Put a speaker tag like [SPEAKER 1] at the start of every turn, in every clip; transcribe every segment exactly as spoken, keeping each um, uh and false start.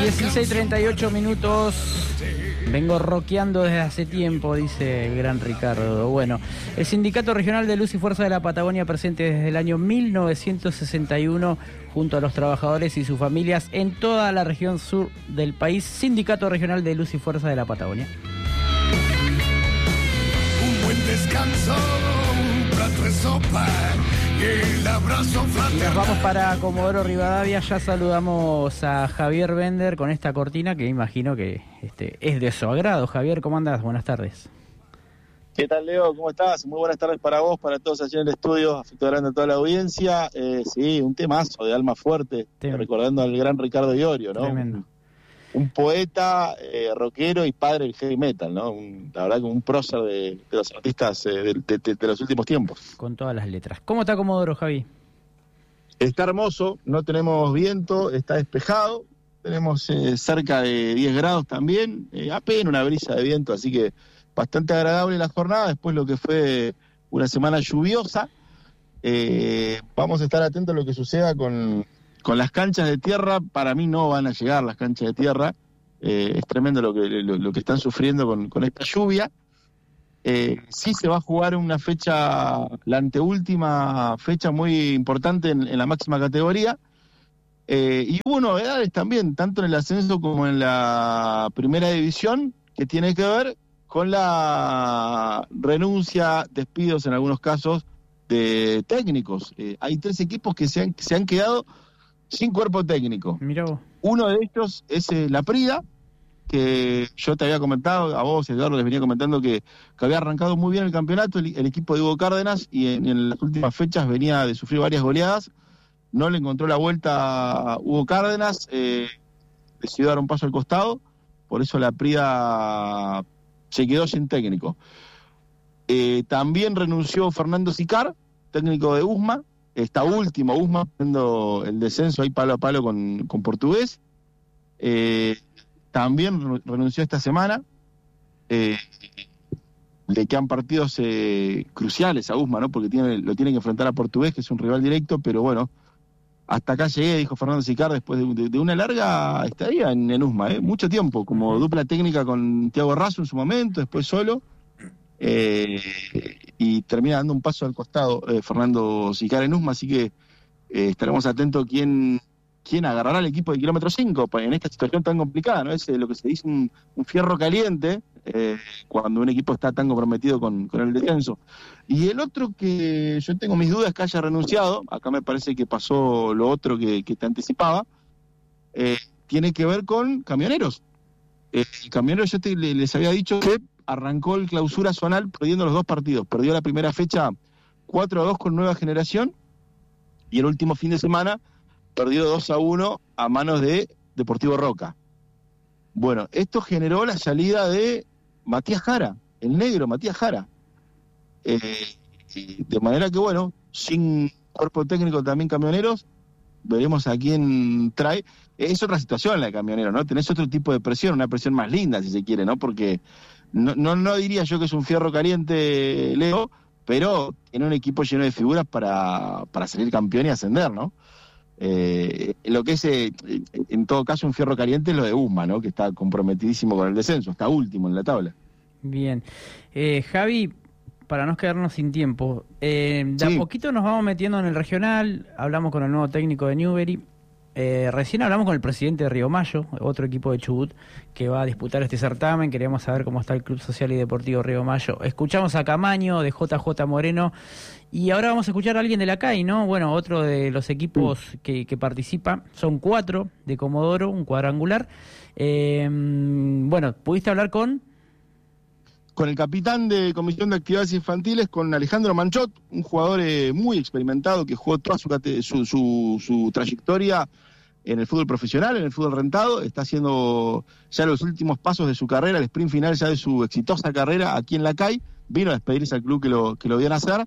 [SPEAKER 1] dieciséis treinta y ocho minutos. Vengo rockeando desde hace tiempo, dice el gran Ricardo. Bueno, el Sindicato Regional de Luz y Fuerza de la Patagonia, presente desde el año mil novecientos sesenta y uno junto a los trabajadores y sus familias en toda la región sur del país. Sindicato Regional de Luz y Fuerza de la Patagonia.
[SPEAKER 2] Un buen descanso, un plato de sopa y el abrazo fraternal.
[SPEAKER 1] Nos vamos para Comodoro Rivadavia. Ya saludamos a Javier Bender con esta cortina que imagino que este, es de su agrado. Javier, ¿cómo andás? Buenas tardes.
[SPEAKER 3] ¿Qué tal, Leo? ¿Cómo estás? Muy buenas tardes para vos, para todos allí en el estudio, afecto grande a toda la audiencia. Eh, sí, un temazo de alma fuerte, Tem- recordando al gran Ricardo Iorio, ¿no?
[SPEAKER 1] Tremendo.
[SPEAKER 3] Un, un poeta, eh, rockero y padre del heavy metal, ¿no? Un, la verdad que un prócer de, de los artistas eh, de, de, de, de los últimos tiempos.
[SPEAKER 1] Con todas las letras. ¿Cómo está Comodoro, Javi?
[SPEAKER 3] Está hermoso, no tenemos viento, está despejado, tenemos eh, cerca de diez grados también, eh, apenas una brisa de viento, así que bastante agradable la jornada, después lo que fue una semana lluviosa. Eh, vamos a estar atentos a lo que suceda con, con las canchas de tierra. Para mí no van a llegar las canchas de tierra, eh, es tremendo lo que, lo, lo que están sufriendo con, con esta lluvia. Eh, sí se va a jugar una fecha, la anteúltima fecha muy importante en, en la máxima categoría. Eh, y hubo novedades también, tanto en el ascenso como en la primera división, que tiene que ver con la renuncia, despidos en algunos casos de técnicos. Eh, hay tres equipos que se han, se han quedado sin cuerpo técnico.
[SPEAKER 1] Mirá vos.
[SPEAKER 3] Uno de ellos es eh, la Prida, que yo te había comentado, a vos, Eduardo, les venía comentando que, que había arrancado muy bien el campeonato, el, el equipo de Hugo Cárdenas, y en, en las últimas fechas venía de sufrir varias goleadas. No le encontró la vuelta a Hugo Cárdenas, eh, decidió dar un paso al costado, por eso la Prida se quedó sin técnico. Eh, también renunció Fernando Sicar, técnico de Usma, está último Usma, haciendo el descenso ahí palo a palo con, con Portugués. Eh, también renunció esta semana. Eh, le quedan partidos eh, cruciales a Usma, ¿no? Porque tiene, lo tiene que enfrentar a Portugués, que es un rival directo, pero bueno, hasta acá llegué, dijo Fernando Sicar, después de, de, de una larga estadía en, en Usma, ¿eh? Mucho tiempo, como dupla técnica con Thiago Razo en su momento, después solo, eh, y termina dando un paso al costado eh, Fernando Sicar en Usma, así que eh, estaremos atentos quién, quién agarrará al equipo de kilómetro cinco en esta situación tan complicada, ¿no? Es eh, lo que se dice un, un fierro caliente, eh, cuando un equipo está tan comprometido con, con el descenso. Y el otro que yo tengo mis dudas que haya renunciado, acá me parece que pasó lo otro que, que te anticipaba, eh, tiene que ver con Camioneros. Eh, el Camioneros, yo te, les había dicho que arrancó el clausura zonal perdiendo los dos partidos. Perdió la primera fecha cuatro a dos con Nueva Generación, y el último fin de semana perdió dos a uno a manos de Deportivo Roca. Bueno, esto generó la salida de Matías Jara, el negro Matías Jara. Eh, de manera que, bueno, sin cuerpo técnico también Camioneros, veremos a quién trae. Es otra situación la de Camioneros, ¿no? Tenés otro tipo de presión, una presión más linda, si se quiere, ¿no? Porque no, no, no diría yo que es un fierro caliente, Leo, pero tiene un equipo lleno de figuras para, para salir campeón y ascender, ¿no? Eh, lo que es, eh, en todo caso, un fierro caliente es lo de Usma, ¿no? Que está comprometidísimo con el descenso, está último en la tabla.
[SPEAKER 1] Bien. Eh, Javi, para no quedarnos sin tiempo, eh, de sí. a poquito nos vamos metiendo en el regional, hablamos con el nuevo técnico de Newbery, eh, recién hablamos con el presidente de Río Mayo, otro equipo de Chubut que va a disputar este certamen, queríamos saber cómo está el Club Social y Deportivo Río Mayo. Escuchamos a Camaño de J J Moreno y ahora vamos a escuchar a alguien de la C A I, ¿no? Bueno, otro de los equipos que, que participa, son cuatro de Comodoro, un cuadrangular. Eh, bueno, ¿pudiste hablar con...?
[SPEAKER 3] Con el capitán de Comisión de Actividades Infantiles, con Alejandro Manchot, un jugador eh, muy experimentado que jugó toda su, su, su, su trayectoria en el fútbol profesional, en el fútbol rentado, está haciendo ya los últimos pasos de su carrera, el sprint final ya de su exitosa carrera aquí en la C A I, vino a despedirse al club que lo, que lo vio nacer,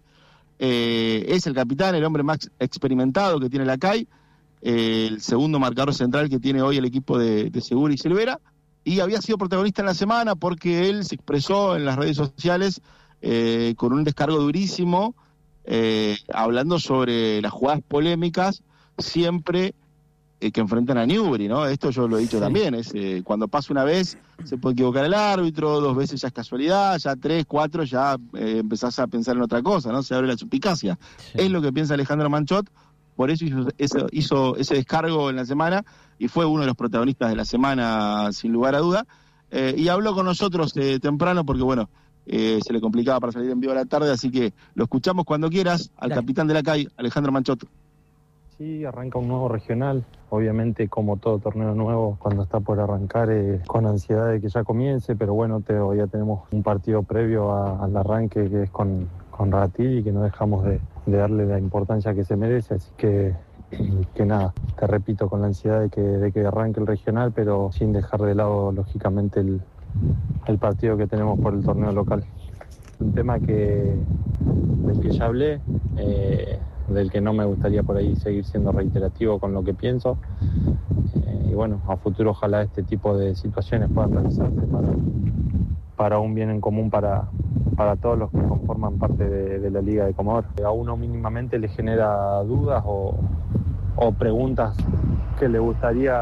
[SPEAKER 3] eh, es el capitán, el hombre más experimentado que tiene la C A I, eh, el segundo marcador central que tiene hoy el equipo de, de Segura y Silvera, y había sido protagonista en la semana porque él se expresó en las redes sociales eh, con un descargo durísimo, eh, hablando sobre las jugadas polémicas, siempre eh, que enfrentan a Newbery, ¿no? Esto yo lo he dicho sí. también, es eh, cuando pasa una vez se puede equivocar el árbitro, dos veces ya es casualidad, ya tres, cuatro ya eh, empezás a pensar en otra cosa, ¿no? Se abre la suspicacia. Sí. Es lo que piensa Alejandro Manchot, por eso hizo, eso, hizo ese descargo en la semana y fue uno de los protagonistas de la semana, sin lugar a duda, eh, y habló con nosotros eh, temprano porque, bueno, eh, se le complicaba para salir en vivo a la tarde, así que lo escuchamos cuando quieras, al Dale. capitán de la C A I, Alejandro Manchot.
[SPEAKER 4] Sí, arranca un nuevo regional, obviamente como todo torneo nuevo, cuando está por arrancar eh, con ansiedad de que ya comience, pero bueno, todavía tenemos un partido previo a, al arranque que es con, con Ratil y que no dejamos de, de darle la importancia que se merece, así que, que nada, te repito, con la ansiedad de que, de que arranque el regional, pero sin dejar de lado lógicamente el, el partido que tenemos por el torneo local. Un tema que, del que ya hablé, eh, del que no me gustaría por ahí seguir siendo reiterativo con lo que pienso, eh, y bueno, a futuro ojalá este tipo de situaciones puedan realizarse para, para un bien en común para, para todos los que conforman parte de, de la Liga de Comodoro. A uno mínimamente le genera dudas o, o preguntas que le gustaría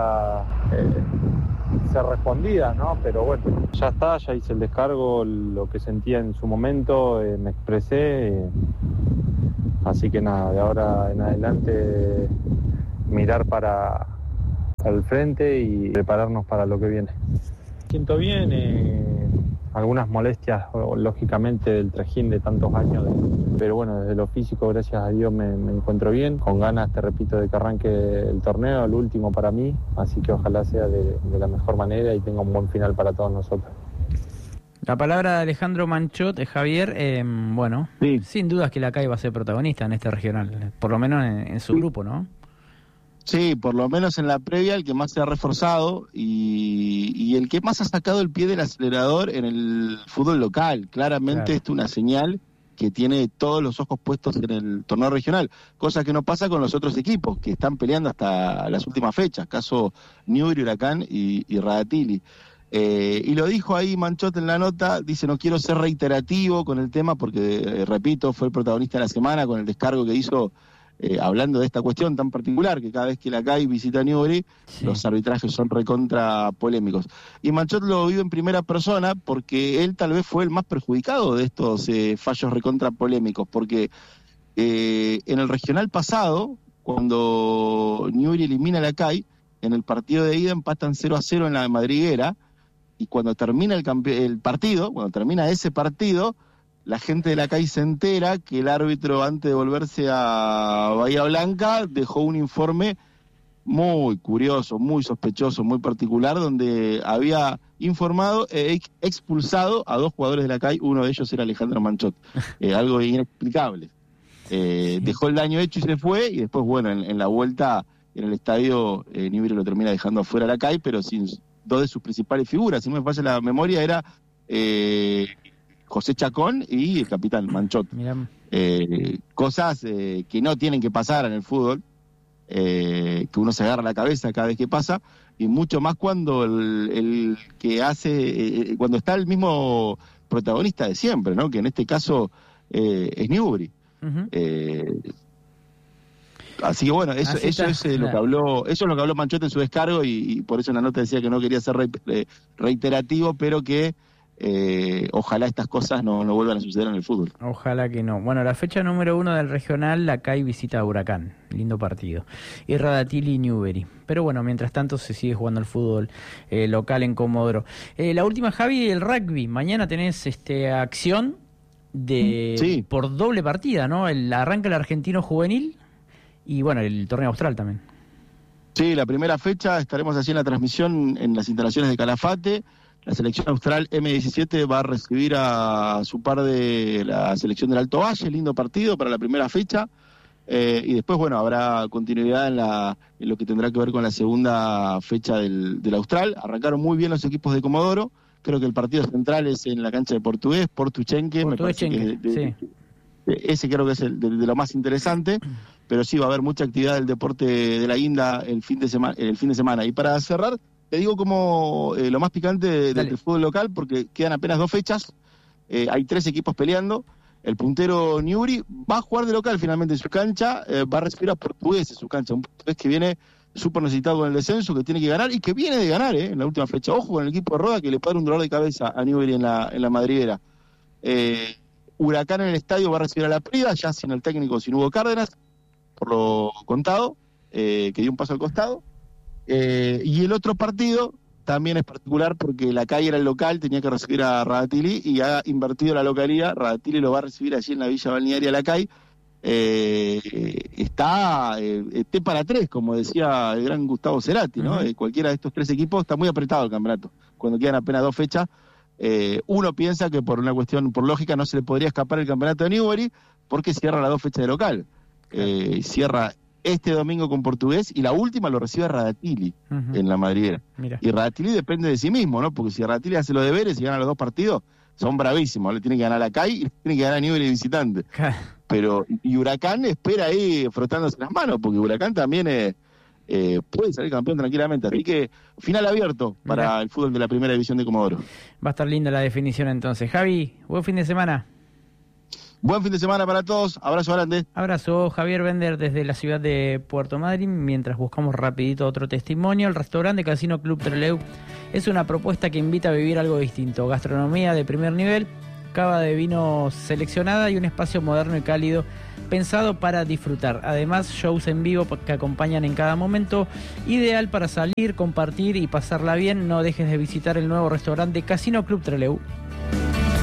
[SPEAKER 4] eh, ser respondidas, ¿no? Pero bueno, ya está, ya hice el descargo, lo que sentía en su momento, eh, me expresé, eh, así que nada, de ahora en adelante mirar para, para el frente y prepararnos para lo que viene. Siento bien, eh, algunas molestias lógicamente del trajín de tantos años, pero bueno, desde lo físico gracias a Dios me, me encuentro bien, con ganas, te repito, de que arranque el torneo, el último para mí, así que ojalá sea de, de la mejor manera y tenga un buen final para todos nosotros.
[SPEAKER 1] La palabra de Alejandro Manchot, eh, Javier, eh, bueno, sí. sin dudas que la C A I va a ser protagonista en este regional, por lo menos en, en su grupo, ¿no?
[SPEAKER 3] Sí, por lo menos en la previa el que más se ha reforzado y, y el que más ha sacado el pie del acelerador en el fútbol local. Claramente claro. Esto es una señal que tiene todos los ojos puestos en el torneo regional, cosa que no pasa con los otros equipos que están peleando hasta las últimas fechas, caso Newbery, Huracán y, y Radatili. Eh, y lo dijo ahí Manchot en la nota, dice no quiero ser reiterativo con el tema porque, eh, repito, fue el protagonista de la semana con el descargo que hizo eh, hablando de esta cuestión tan particular, que cada vez que la C A I visita Newbery, sí. los arbitrajes son recontra polémicos. Y Manchot lo vive en primera persona porque él tal vez fue el más perjudicado de estos eh, fallos recontra polémicos, porque eh, en el regional pasado, cuando Newbery elimina a la C A I, en el partido de ida empatan cero a cero en la Madriguera, y cuando termina el, campe- el partido, cuando termina ese partido, la gente de la C A I se entera que el árbitro, antes de volverse a Bahía Blanca, dejó un informe muy curioso, muy sospechoso, muy particular, donde había informado e ex- expulsado a dos jugadores de la C A I, uno de ellos era Alejandro Manchot, eh, algo inexplicable. Eh, sí. Dejó el daño hecho y se fue, y después, bueno, en, en la vuelta en el estadio, eh, Newbery lo termina dejando afuera la C A I, pero sin dos de sus principales figuras, si no me falla la memoria, era eh, José Chacón y el capitán Manchot. Eh, cosas eh, que no tienen que pasar en el fútbol, eh, que uno se agarra la cabeza cada vez que pasa, y mucho más cuando el, el que hace, eh, cuando está el mismo protagonista de siempre, ¿no? Que en este caso eh, es Newbery. Uh-huh. Eh, Así que bueno, eso, eso es eh, lo que habló, eso es lo que habló Manchot en su descargo y, y por eso en la nota decía que no quería ser re, re, reiterativo, pero que eh, ojalá estas cosas no, no vuelvan a suceder en el fútbol.
[SPEAKER 1] Ojalá que no. Bueno, la fecha número uno del regional, la C A I visita a Huracán, lindo partido, y Radatili y Newbery. Pero bueno, mientras tanto se sigue jugando el fútbol eh, local en Comodoro. Eh, la última, Javi, el rugby. Mañana tenés este acción de sí. por doble partida, ¿no? El arranca el argentino juvenil. Y bueno, el torneo austral también.
[SPEAKER 3] Sí, la primera fecha estaremos haciendo la transmisión en las instalaciones de Calafate. La selección austral eme diecisiete va a recibir a su par de la selección del Alto Valle, lindo partido para la primera fecha. Eh, y después, bueno, habrá continuidad en, la, en lo que tendrá que ver con la segunda fecha del, del austral. Arrancaron muy bien los equipos de Comodoro. Creo que el partido central es en la cancha de Portugués, Portuchenque.
[SPEAKER 1] Portugués-Chenque, sí.
[SPEAKER 3] Ese creo que es el de, de lo más interesante, pero sí va a haber mucha actividad del deporte de la guinda el fin de semana. El fin de semana. Y para cerrar, te digo como eh, lo más picante de, de, del fútbol local, porque quedan apenas dos fechas, eh, hay tres equipos peleando. El puntero Newbery va a jugar de local finalmente en su cancha, eh, va a recibir a Portugués en su cancha, un Portugués que viene súper necesitado con el descenso, que tiene que ganar y que viene de ganar eh, en la última fecha. Ojo con el equipo de Roda, que le puede dar un dolor de cabeza a Newbery en la, en la madriguera. Eh, Huracán en el estadio va a recibir a la Prida, ya sin el técnico, sin Hugo Cárdenas, por lo contado, eh, que dio un paso al costado. Eh, y el otro partido también es particular porque la calle era el local, tenía que recibir a Radatili y ha invertido la localidad. Radatili lo va a recibir allí en la Villa Balnearia La Cay. Eh, está eh, T para tres, como decía el gran Gustavo Cerati, ¿no? Uh-huh. Eh, cualquiera de estos tres equipos está muy apretado el campeonato. Cuando quedan apenas dos fechas, eh, uno piensa que por una cuestión, por lógica, no se le podría escapar el campeonato de Newbery porque cierra las dos fechas de local. Claro. Eh, cierra este domingo con Portugués y la última lo recibe Radatili uh-huh. en la madriguera. Mira. Y Radatili depende de sí mismo, ¿no? Porque si Radatili hace los deberes y gana los dos partidos, son bravísimos. Le tiene que ganar a Cay y le tiene que ganar a Newbery visitante. Pero, y Huracán espera ahí frotándose las manos, porque Huracán también eh, eh, puede salir campeón tranquilamente. Así que final abierto para Mira. el fútbol de la primera división de Comodoro.
[SPEAKER 1] Va a estar linda la definición entonces. Javi, buen fin de semana.
[SPEAKER 3] Buen fin de semana para todos, abrazo grande.
[SPEAKER 1] Abrazo, Javier Bender desde la ciudad de Puerto Madryn. Mientras buscamos rapidito otro testimonio, el restaurante Casino Club Trelew es una propuesta que invita a vivir algo distinto. Gastronomía de primer nivel, cava de vino seleccionada y un espacio moderno y cálido pensado para disfrutar. Además, shows en vivo que acompañan en cada momento, ideal para salir, compartir y pasarla bien. No dejes de visitar el nuevo restaurante Casino Club Trelew.